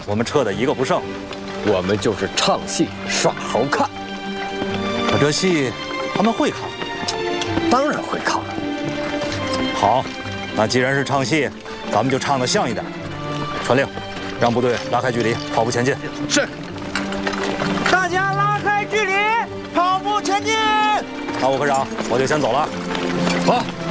我们撤得一个不剩。 我们就是唱戏耍猴看。 可这戏他们会看？ 当然会看。 好，那既然是唱戏，咱们就唱得像一点。传令，让部队拉开距离，跑步前进。 是。 大家拉开距离，跑步前进。 那吴科长，我就先走了。 好。